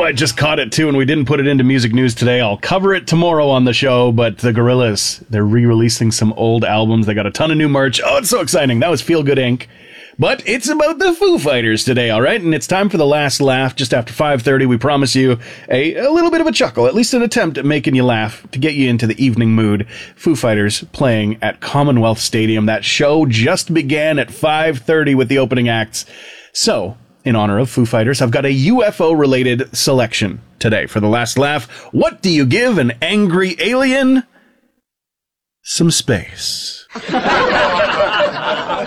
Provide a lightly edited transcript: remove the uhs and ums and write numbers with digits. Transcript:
I just caught it too, and we didn't put it into music news today. I'll cover it tomorrow on the show, but the Gorillaz, they're re-releasing some old albums. They got a ton of new merch. Oh, it's so exciting. That was Feel Good Inc. But it's about the Foo Fighters today, all right? And it's time for the last laugh just after 5:30. We promise you a little bit of a chuckle, at least an attempt at making you laugh to get you into the evening mood. Foo Fighters playing at Commonwealth Stadium. That show just began at 5:30 with the opening acts. So, in honor of Foo Fighters, I've got a UFO-related selection today for the last laugh. What do you give an angry alien? Some space.